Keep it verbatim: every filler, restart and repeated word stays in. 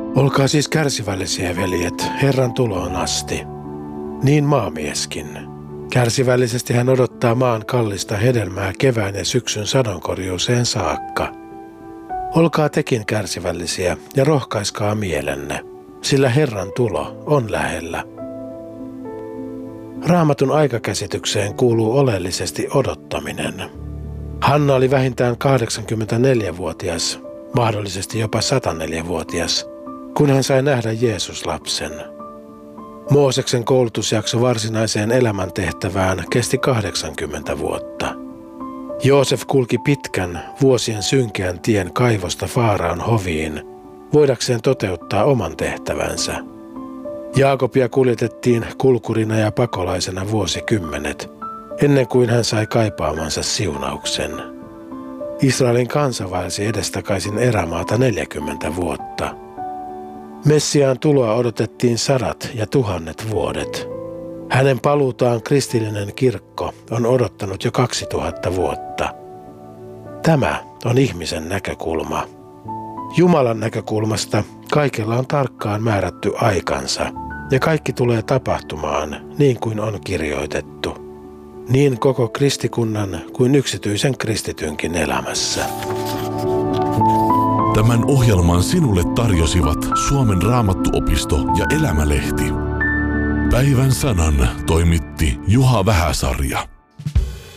Olkaa siis kärsivällisiä, veljet, Herran tuloon asti. Niin maamieskin. Kärsivällisesti hän odottaa maan kallista hedelmää kevään ja syksyn sadonkorjuuseen saakka. Olkaa tekin kärsivällisiä ja rohkaiskaa mielenne, sillä Herran tulo on lähellä. Raamatun aikakäsitykseen kuuluu oleellisesti odottaminen. Hanna oli vähintään kahdeksankymmentäneljävuotias, mahdollisesti jopa sataneljävuotias, kun hän sai nähdä Jeesus-lapsen. Mooseksen koulutusjakso varsinaiseen elämäntehtävään kesti kahdeksankymmentä vuotta. Joosef kulki pitkän, vuosien synkeän tien kaivosta Faaraon hoviin, voidakseen toteuttaa oman tehtävänsä. Jaakobia kuljetettiin kulkurina ja pakolaisena vuosikymmenet, ennen kuin hän sai kaipaamansa siunauksen. Israelin kansa vaelsi edestakaisin erämaata neljäkymmentä vuotta. Messiaan tuloa odotettiin sadat ja tuhannet vuodet. Hänen paluutaan kristillinen kirkko on odottanut jo kaksituhatta vuotta. Tämä on ihmisen näkökulma. Jumalan näkökulmasta kaikella on tarkkaan määrätty aikansa, ja kaikki tulee tapahtumaan niin kuin on kirjoitettu. Niin koko kristikunnan kuin yksityisen kristitynkin elämässä. Tämän ohjelman sinulle tarjosivat Suomen Raamattuopisto ja Elämälehti. Päivän sanan toimitti Juha Vähäsarja.